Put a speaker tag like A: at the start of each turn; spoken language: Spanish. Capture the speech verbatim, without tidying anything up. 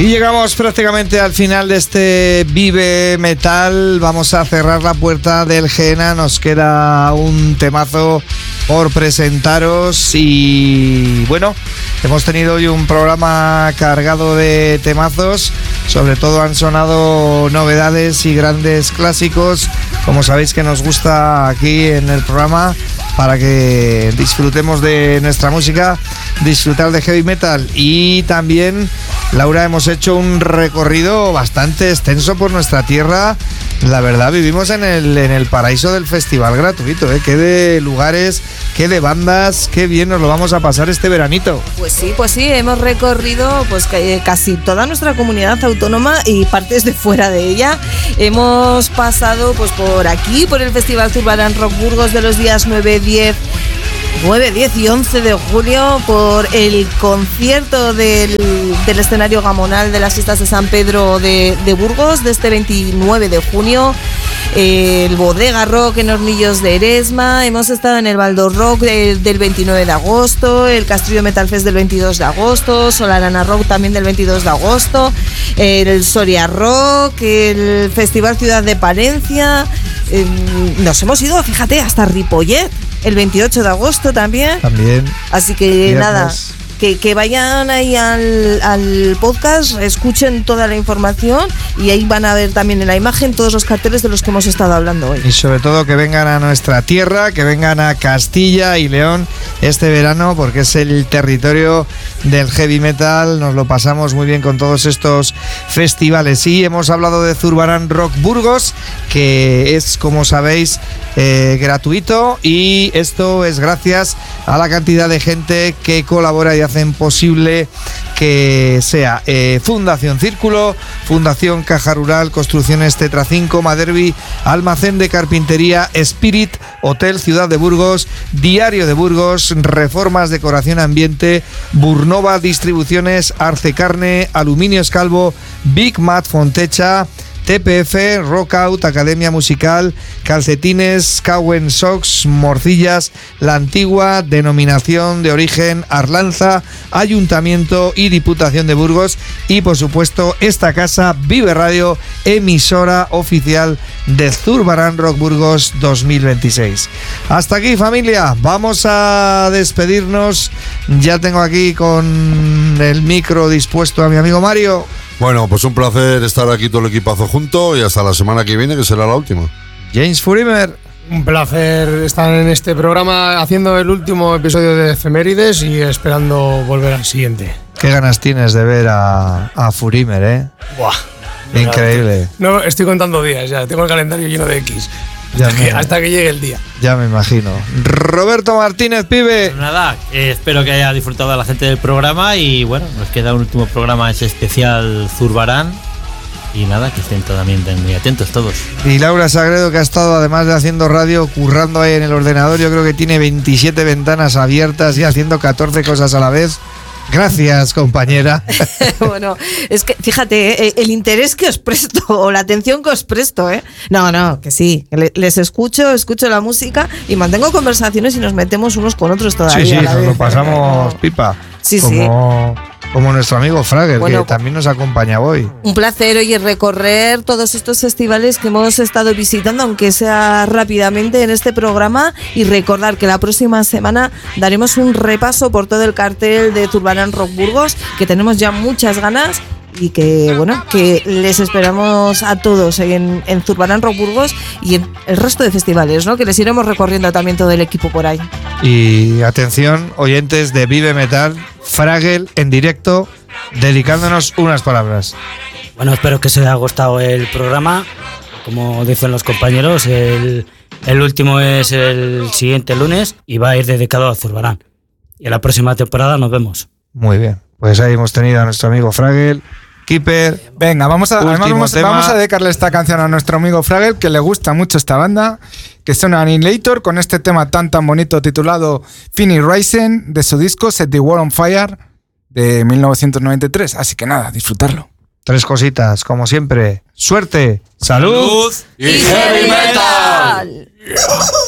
A: Y llegamos prácticamente al final de este Vive Metal. Vamos a cerrar la puerta del Jena. Nos queda un temazo por presentaros. Y bueno, hemos tenido hoy un programa cargado de temazos. Sobre todo han sonado novedades y grandes clásicos, como sabéis que nos gusta aquí en el programa, para que disfrutemos de nuestra música, disfrutar de heavy metal. Y también, Laura, hemos hecho un recorrido bastante extenso por nuestra tierra. La verdad, vivimos en el, en el paraíso del festival gratuito, ¿eh? Qué de lugares, qué de bandas, qué bien nos lo vamos a pasar este veranito.
B: Pues sí, pues sí, hemos recorrido pues casi toda nuestra comunidad autónoma y partes de fuera de ella. Hemos pasado pues por aquí, por el Festival Zurbarán Rock Burgos de los días nueve, diez y once de julio, por el concierto del, del escenario Gamonal de las fiestas de San Pedro de, de Burgos de este veintinueve de junio, el Bodega Rock en Hornillos de Eresma, hemos estado en el Baldor Rock de, del veintinueve de agosto, el Castrillo Metal Fest del veintidós de agosto, Solarana Rock también del veintidós de agosto, el Soria Rock, el Festival Ciudad de Palencia, eh, nos hemos ido, fíjate, hasta Ripollet el veintiocho de agosto también.
A: También.
B: Así que viernes. Nada, que, que vayan ahí al, al podcast, escuchen toda la información y ahí van a ver también en la imagen todos los carteles de los que hemos estado hablando hoy.
A: Y sobre todo que vengan a nuestra tierra, que vengan a Castilla y León este verano, porque es el territorio del heavy metal. Nos lo pasamos muy bien con todos estos festivales. Y hemos hablado de Zurbarán Rock Burgos, que es, como sabéis, eh, gratuito, y esto es gracias a la cantidad de gente que colabora y hacen posible que sea eh, Fundación Círculo, Fundación Caja Rural, Construcciones Tetra cinco, Maderbi, Almacén de Carpintería, Spirit, Hotel Ciudad de Burgos, Diario de Burgos, Reformas Decoración Ambiente, Burnova Distribuciones, Arce Carne, Aluminios Calvo, Big Mat Fontecha, T P F, Rockout, Academia Musical, Calcetines, Cowen Socks, Morcillas, La Antigua, Denominación de Origen, Arlanza, Ayuntamiento y Diputación de Burgos, y por supuesto esta casa, Vive Radio, emisora oficial de Zurbarán Rock Burgos dos mil veintiséis. Hasta aquí, familia, vamos a despedirnos. Ya tengo aquí con el micro dispuesto a mi amigo Mario.
C: Bueno, pues un placer estar aquí todo el equipazo junto y hasta la semana que viene, que será la última.
A: James Furimer.
D: Un placer estar en este programa haciendo el último episodio de Efemérides y esperando volver al siguiente.
A: Qué ganas tienes de ver a, a Furimer, ¿eh?
D: Buah.
A: Increíble.
D: No, estoy contando días ya, tengo el calendario lleno de X.
A: Ya
D: hasta,
A: me,
D: que, hasta que llegue el día.
A: Ya me imagino. Roberto Martínez, pibe.
E: Pues nada, eh, espero que haya disfrutado a la gente del programa y bueno, nos queda un último programa, ese especial Zurbarán. Y nada, que estén también muy atentos todos.
A: Y Laura Sagredo, que ha estado, además de haciendo radio, currando ahí en el ordenador. Yo creo que tiene veintisiete ventanas abiertas y haciendo catorce cosas a la vez. Gracias, compañera.
B: Bueno, es que fíjate, ¿eh? el interés que os presto o la atención que os presto, ¿eh? No, no, que sí, les escucho, escucho la música y mantengo conversaciones y nos metemos unos con otros todavía.
A: Sí, sí,
B: a la
A: nos
B: vez.
A: lo pasamos pipa.
B: Sí,
A: como, sí. Como nuestro amigo Fragel, bueno, que también nos acompaña hoy.
B: Un placer, oye, recorrer todos estos festivales que hemos estado visitando, aunque sea rápidamente en este programa, y recordar que la próxima semana daremos un repaso por todo el cartel de Zurbarán Rock Burgos, que tenemos ya muchas ganas y que, bueno, que les esperamos a todos en, en Zurbarán Rock Burgos y en el resto de festivales, ¿no? Que les iremos recorriendo también todo el equipo por ahí.
A: Y atención, oyentes de Vive Metal, Fragel en directo, dedicándonos unas palabras.
F: Bueno, espero que os haya gustado el programa. Como dicen los compañeros, el, el último es el siguiente lunes y va a ir dedicado a Zurbarán. Y en la próxima temporada nos vemos.
A: Muy bien, pues ahí hemos tenido a nuestro amigo Fragel. Keeper.
G: Venga, vamos a, además vamos, vamos a dedicarle esta canción a nuestro amigo Fragel, que le gusta mucho esta banda, que son Annihilator, con este tema tan tan bonito titulado Finish Rising, de su disco Set the World on Fire de mil novecientos noventa y tres. Así que nada, disfrutarlo.
A: Tres cositas, como siempre. Suerte, salud,
E: salud
B: y heavy metal.